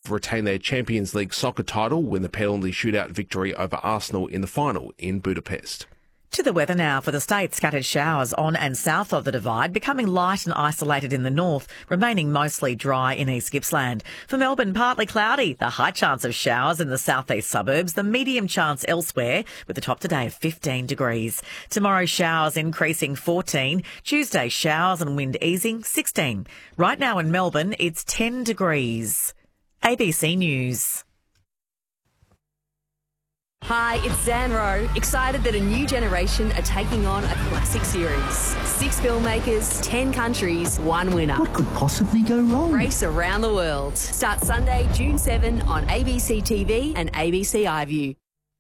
to retain their Champions League soccer title when the penalty shootout victory over Arsenal in the final in Budapest. To the weather now for the state. Scattered showers on and south of the Divide, becoming light and isolated in the north, remaining mostly dry in East Gippsland. For Melbourne, partly cloudy. The high chance of showers in the southeast suburbs, the medium chance elsewhere, with a top today of 15 degrees. Tomorrow, showers increasing 14. Tuesday, showers and wind easing 16. Right now in Melbourne, it's 10 degrees. ABC News. Hi, it's Zan Rowe, excited that a new generation are taking on a classic series. 6 filmmakers, 10 countries, 1 winner. What could possibly go wrong? Race around the world. Starts Sunday, June 7 on ABC TV and ABC iView.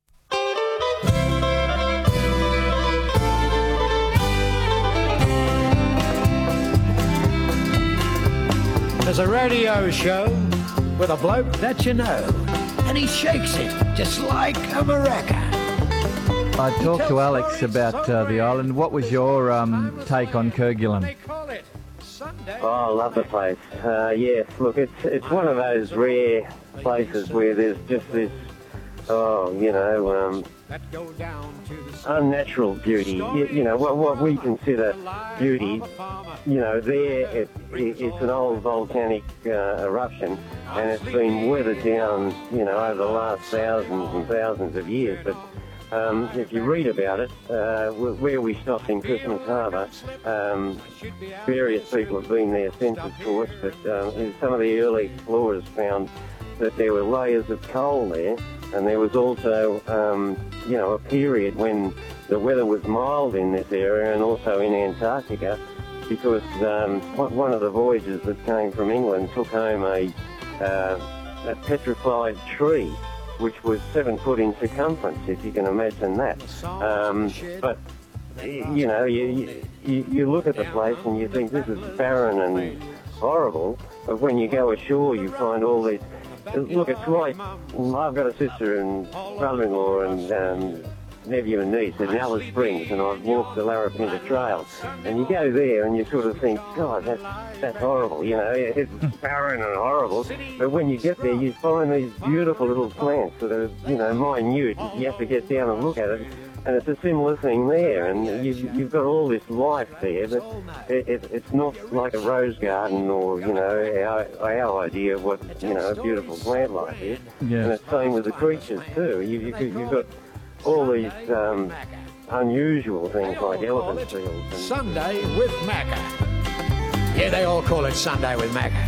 There's a radio show with a bloke that you know, and he shakes it just like a maraca. I talked to Alex about the island. What was your take on Kerguelen? Oh, I love the place. Yes, look, it's one of those rare places where there's just this, unnatural beauty. You know, what we consider beauty, there it's an old volcanic eruption, and it's been weathered down, over the last thousands and thousands of years. But if you read about it, where we stopped in Christmas Harbour, various people have been there since, of course, but some of the early explorers found that there were layers of coal there, and there was also, a period when the weather was mild in this area and also in Antarctica, because one of the voyagers that came from England took home a petrified tree, which was 7 foot in circumference, if you can imagine that. But you look at the place and you think this is barren and horrible, but when you go ashore you find all these... Look, it's like, I've got a sister and brother-in-law and nephew and niece in Alice Springs, and I've walked the Larapinta Trail, and you go there and you sort of think, God, that's horrible, it's barren and horrible, but when you get there you find these beautiful little plants that are, minute. You have to get down and look at it, and it's a similar thing there, and you've got all this life there, but it's not like a rose garden or, our idea of what, a beautiful plant life is. Yeah. And it's the same with the creatures too. You've got all these unusual things like elephant seals. Sunday with Macca. Yeah, they all call it Sunday with Macca.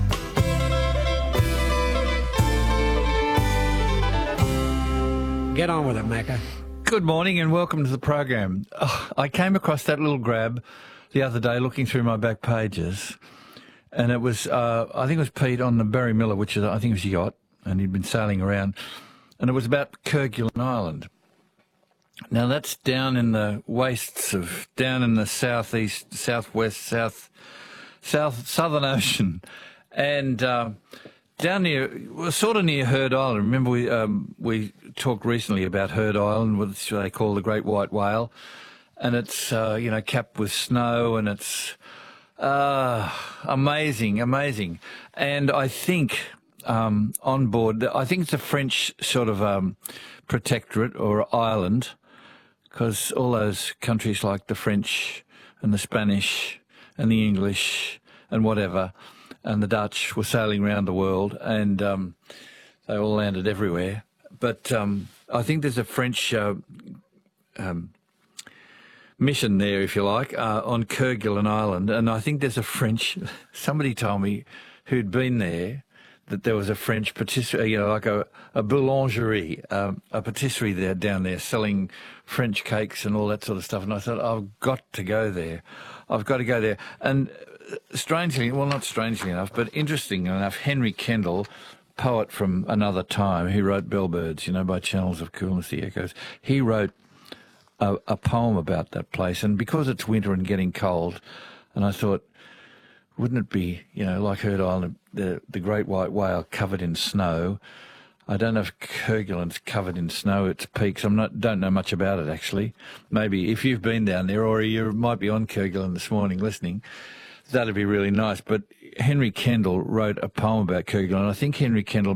Get on with it, Macca. Good morning and welcome to the program. I came across that little grab the other day looking through my back pages, and it was, I think it was Pete on the Barry Miller, which is, I think it was a yacht, and he'd been sailing around, and it was about Kerguelen Island. Now that's down in the wastes of, down in the southeast, southwest, southern ocean, and down near, well, sort of near Heard Island. Remember we talked recently about Heard Island, which they call the Great White Whale, and it's capped with snow, and it's amazing. And I think on board, I think it's a French sort of protectorate or island, because all those countries like the French and the Spanish and the English and whatever, and the Dutch were sailing around the world, and they all landed everywhere. But I think there's a French mission there, if you like, on Kerguelen Island, and I think there's a French... Somebody told me who'd been there that there was a French patisserie, like a boulangerie, a patisserie there down there selling French cakes and all that sort of stuff. And I thought, I've got to go there. I've got to go there. And strangely, well, not strangely enough, but interesting enough, Henry Kendall, poet from another time, who wrote Bellbirds, by Channels of Coolness, the Echoes, he wrote a poem about that place. And because it's winter and getting cold, and I thought, wouldn't it be, like Heard Island, the Great White Whale covered in snow? I don't know if Kerguelen's covered in snow, its peaks. Don't know much about it, actually. Maybe if you've been down there, or you might be on Kerguelen this morning listening, that'd be really nice. But Henry Kendall wrote a poem about Kerguelen. I think Henry Kendall